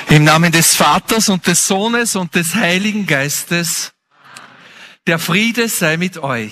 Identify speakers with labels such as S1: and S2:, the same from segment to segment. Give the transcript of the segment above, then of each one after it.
S1: Im Namen des Vaters und des Sohnes und des Heiligen Geistes, der Friede sei mit euch.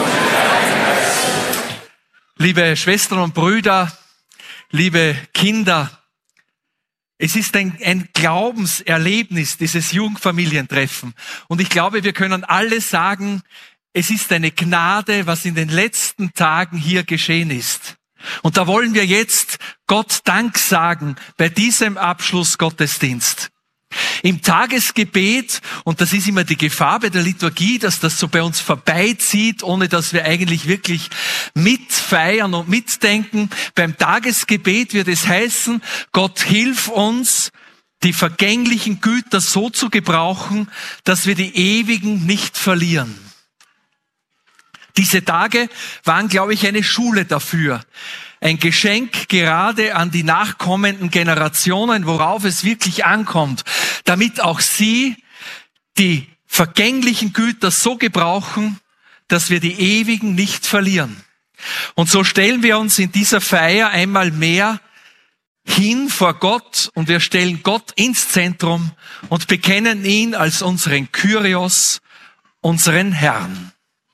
S1: Liebe Schwestern und Brüder, liebe Kinder, es ist ein Glaubenserlebnis, dieses Jugendfamilientreffen. Und ich glaube, wir können alle sagen, es ist eine Gnade, was in den letzten Tagen hier geschehen ist. Und da wollen wir jetzt Gott Dank sagen bei diesem Abschlussgottesdienst. Im Tagesgebet, und das ist immer die Gefahr bei der Liturgie, dass das so bei uns vorbeizieht, ohne dass wir eigentlich wirklich mitfeiern und mitdenken. Beim Tagesgebet wird es heißen, Gott hilf uns, die vergänglichen Güter so zu gebrauchen, dass wir die ewigen nicht verlieren. Diese Tage waren, glaube ich, eine Schule dafür. Ein Geschenk gerade an die nachkommenden Generationen, worauf es wirklich ankommt, damit auch sie die vergänglichen Güter so gebrauchen, dass wir die ewigen nicht verlieren. Und so stellen wir uns in dieser Feier einmal mehr hin vor Gott und wir stellen Gott ins Zentrum und bekennen ihn als unseren Kyrios, unseren Herrn.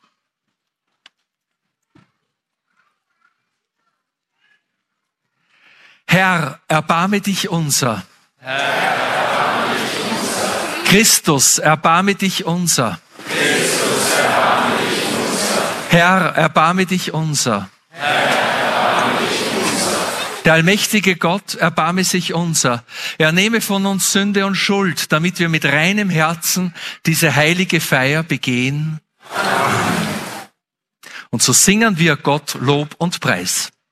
S1: Herr, erbarme dich unser.
S2: Herr, erbarme dich unser.
S1: Christus, erbarme dich unser.
S2: Christus, erbarme dich unser.
S1: Herr, erbarme dich unser.
S2: Herr, erbarme dich unser.
S1: Der allmächtige Gott, erbarme sich unser. Er nehme von uns Sünde und Schuld, damit wir mit reinem Herzen diese heilige Feier begehen.
S2: Amen.
S1: Und so singen wir Gott Lob und Preis.